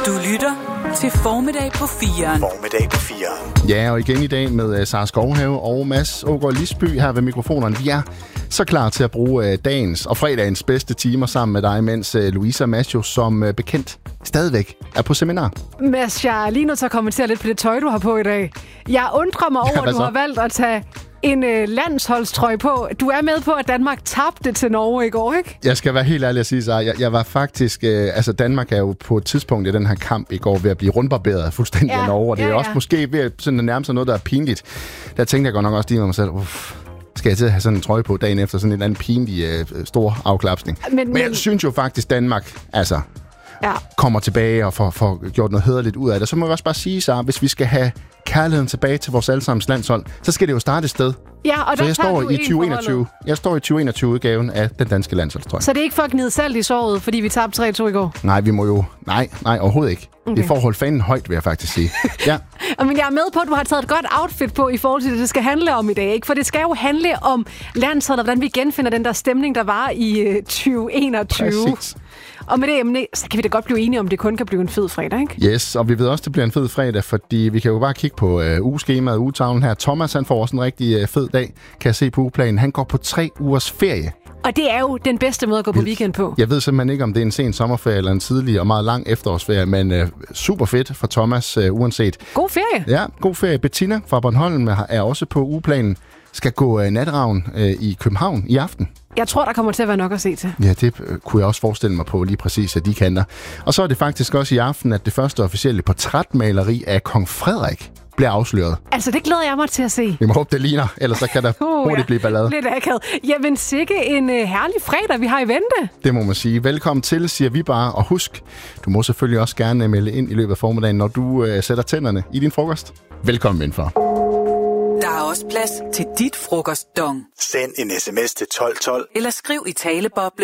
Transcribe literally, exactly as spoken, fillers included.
Du lytter til Formiddag på firen. Formiddag på firen. Ja, og igen i dag med uh, Sara Skovhave og Mads Ågaard Lisby her ved mikrofonerne. Vi er så klar til at bruge uh, dagens og fredagens bedste timer sammen med dig, mens uh, Louisa Maggio som uh, bekendt stadigvæk er på seminar. Mads, jeg er lige nødt til at kommentere lidt på det tøj, du har på i dag. Jeg undrer mig over, ja, at du har valgt at tage en øh, landsholdstrøje på. Du er med på, at Danmark tabte til Norge i går, ikke? Jeg skal være helt ærlig at sige, så jeg, jeg var faktisk... Øh, altså, Danmark er jo på et tidspunkt i den her kamp i går ved at blive rundbarberet fuldstændig ja, af Norge, og det ja, er ja. også måske ved at sådan nærme sig noget, der er pinligt. Der tænkte jeg godt nok også lige med mig selv, uff, skal jeg til at have sådan en trøje på dagen efter sådan en eller anden pinlig øh, stor afklapsning. Men, men, men jeg synes jo faktisk, Danmark altså ja. kommer tilbage og får, får gjort noget hæderligt ud af det. Så må jeg også bare sige, så hvis vi skal have kærligheden tilbage til vores allesammens landshold, så skal det jo starte et sted. Ja, og så der jeg står i tyve enogtyve. Jeg står i tyve enogtyve-udgaven af den danske landsholdstrøje. Så det er ikke for at gnide salt i såret, fordi vi tabte tre to i går? Nej, vi må jo... Nej, nej, overhovedet ikke. Okay. Det er for at holde fanen højt, vil jeg faktisk sige. Ja. Men jeg er med på, at du har taget et godt outfit på i forhold til det, det skal handle om i dag, ikke? For det skal jo handle om landsholdet, og hvordan vi genfinder den der stemning, der var i tyve enogtyve. Præcis. Og med det emne, så kan vi da godt blive enige om, det kun kan blive en fed fredag, ikke? Yes, og vi ved også, det bliver en fed fredag, fordi vi kan jo bare kigge på uh, ugeskemaet, ugetavlen her. Thomas, han får også en rigtig uh, fed dag, kan jeg se på ugeplanen. Han går på tre ugers ferie. Og det er jo den bedste måde at gå på weekend på. Jeg ved simpelthen ikke, om det er en sen sommerferie eller en tidlig og meget lang efterårsferie, men uh, super fedt for Thomas, uh, uanset. God ferie. Ja, god ferie. Bettina fra Bornholm er også på ugeplanen. Skal gå uh, natravn uh, i København i aften. Jeg tror, der kommer til at være nok at se til. Ja, det øh, kunne jeg også forestille mig på lige præcis, at de kanter. Og så er det faktisk også i aften, at det første officielle portrætmaleri af kong Frederik bliver afsløret. Altså, det glæder jeg mig til at se. Vi må håbe, det ligner, ellers så kan der uh, hurtigt ja. blive ballade. Lidt akavet. Jamen, sikke en uh, herlig fredag, vi har i vente. Det må man sige. Velkommen til, siger vi bare. Og husk, du må selvfølgelig også gerne melde ind i løbet af formiddagen, når du uh, sætter tænderne i din frokost. Velkommen indenfor. Der er også plads til dit frokostdong. Send en sms til tolv tolv. Eller skriv i taleboble